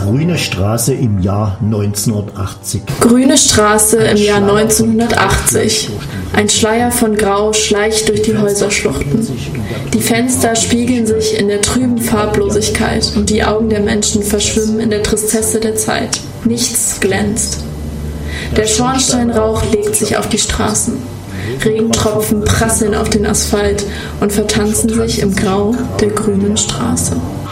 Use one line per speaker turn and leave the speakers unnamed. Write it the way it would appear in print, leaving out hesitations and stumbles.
Grüne Straße im Jahr 1980.
Grüne Straße im Jahr 1980. Ein Schleier von Grau schleicht durch die Häuserschluchten. Die Fenster spiegeln sich in der trüben Farblosigkeit und die Augen der Menschen verschwimmen in der Tristesse der Zeit. Nichts glänzt. Der Schornsteinrauch legt sich auf die Straßen. Regentropfen prasseln auf den Asphalt und vertanzen sich im Grau der grünen Straße.